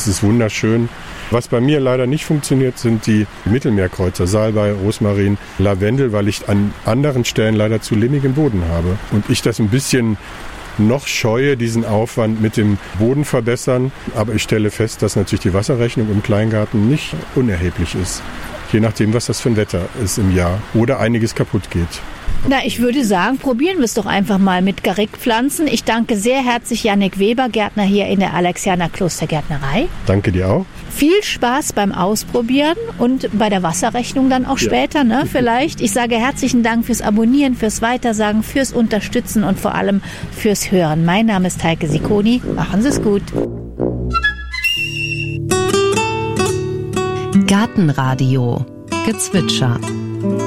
ist wunderschön. Was bei mir leider nicht funktioniert, sind die Mittelmeerkreuzer, Salbei, Rosmarin, Lavendel, weil ich an anderen Stellen leider zu lehmigen Boden habe. Und ich das ein bisschen noch scheue, diesen Aufwand mit dem Boden verbessern. Aber ich stelle fest, dass natürlich die Wasserrechnung im Kleingarten nicht unerheblich ist. Je nachdem, was das für ein Wetter ist im Jahr. Oder einiges kaputt geht. Na, ich würde sagen, probieren wir es doch einfach mal mit Garrickpflanzen. Ich danke sehr herzlich Jannik Weber, Gärtner hier in der Alexianer Klostergärtnerei. Danke dir auch. Viel Spaß beim Ausprobieren und bei der Wasserrechnung dann auch später, ne? Vielleicht. Ich sage herzlichen Dank fürs Abonnieren, fürs Weitersagen, fürs Unterstützen und vor allem fürs Hören. Mein Name ist Heike Sicconi. Machen Sie es gut. Gartenradio Gezwitscher.